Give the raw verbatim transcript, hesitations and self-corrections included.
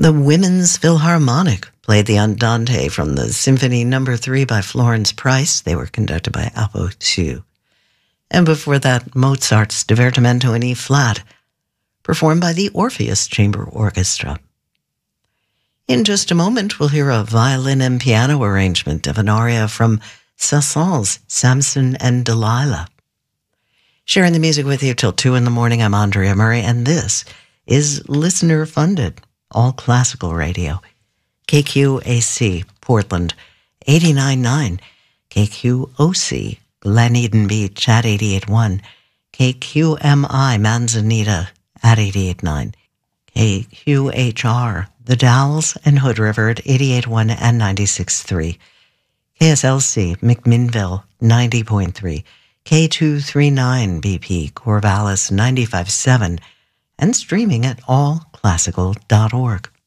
The Women's Philharmonic played the Andante from the Symphony Number three by Florence Price. They were conducted by Alpo two. And before that, Mozart's Divertimento in E-flat, performed by the Orpheus Chamber Orchestra. In just a moment, we'll hear a violin and piano arrangement of an aria from Saint-Saëns' Samson and Delilah. Sharing the music with you till two in the morning, I'm Andrea Murray, and this is listener-funded, all-classical radio. K Q A C, Portland, eighty-nine point nine. K Q O C, Glen Eden Beach at eighty-eight point one. K Q M I, Manzanita at eighty-eight point nine. K Q H R, The Dalles and Hood River at eighty-eight point one and ninety-six point three. K S L C, McMinnville, ninety point three. K two thirty-nine B P, Corvallis, ninety-five point seven. And streaming at all classical dot org.